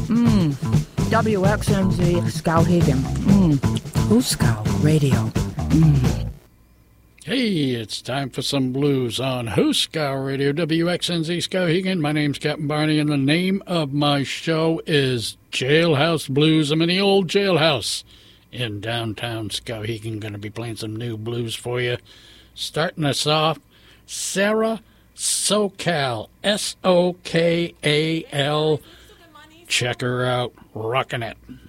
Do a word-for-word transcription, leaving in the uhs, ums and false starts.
Mm. W X N Z Skowhegan. Mm. Huskow Radio. Mm. Hey, it's time for some blues on Huskow Radio, W X N Z Skowhegan. My name's Captain Barney, and the name of my show is Jailhouse Blues. I'm in the old jailhouse in downtown Skowhegan. Going to be playing some new blues for you. Starting us off, Sarah SoCal, S O K A L. Check her out, rockin' it.